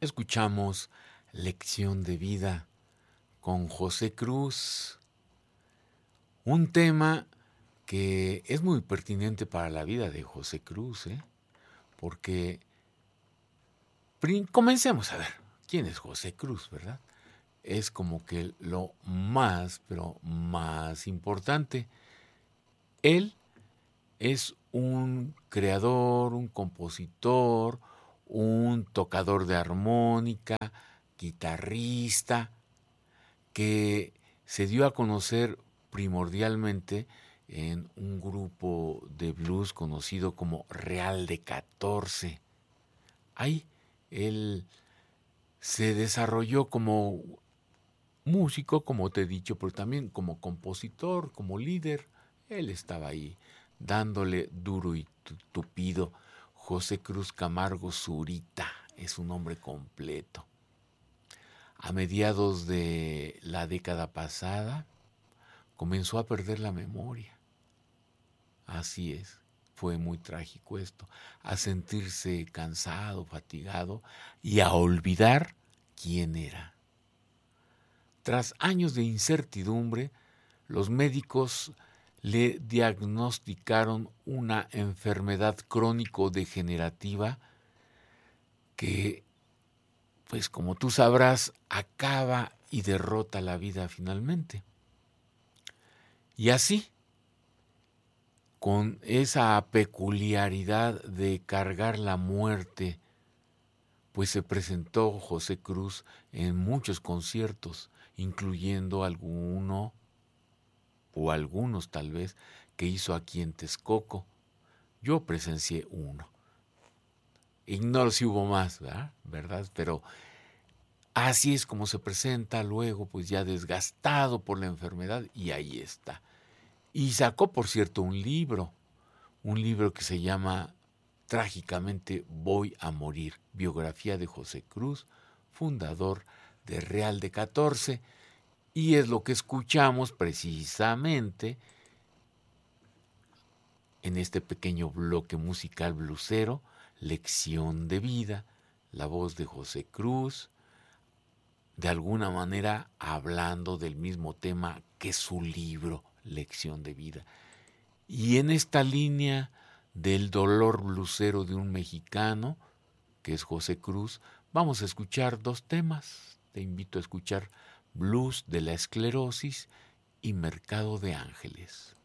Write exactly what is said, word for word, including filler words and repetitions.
Escuchamos Lección de Vida con José Cruz, un tema que es muy pertinente para la vida de José Cruz, ¿eh? Porque prim- comencemos a ver quién es José Cruz, ¿verdad? Es como que lo más, pero más importante. Él es un creador, un compositor, un tocador de armónica, guitarrista, que se dio a conocer primordialmente en un grupo de blues conocido como Real de catorce. Ahí él se desarrolló como músico, como te he dicho, pero también como compositor, como líder. Él estaba ahí dándole duro y tupido. José Cruz Camargo Zurita es su nombre completo. A mediados de la década pasada comenzó a perder la memoria. Así es, fue muy trágico esto, a sentirse cansado, fatigado y a olvidar quién era. Tras años de incertidumbre, los médicos le diagnosticaron una enfermedad crónico-degenerativa que, pues como tú sabrás, acaba y derrota la vida finalmente. Y así, con esa peculiaridad de cargar la muerte, pues se presentó José Cruz en muchos conciertos, incluyendo alguno o algunos tal vez que hizo aquí en Texcoco. Yo presencié uno. Ignoro si hubo más, ¿verdad? ¿verdad? Pero así es como se presenta luego, pues ya desgastado por la enfermedad, y ahí está. Y sacó, por cierto, un libro, un libro que se llama Trágicamente Voy a Morir, biografía de José Cruz, fundador de Real de catorce, y es lo que escuchamos precisamente en este pequeño bloque musical blusero, Lección de Vida, la voz de José Cruz, de alguna manera hablando del mismo tema que su libro, Lección de Vida. Y en esta línea del dolor blusero de un mexicano, que es José Cruz, vamos a escuchar dos temas. Te invito a escuchar Blues de la Esclerosis y Mercado de Ángeles.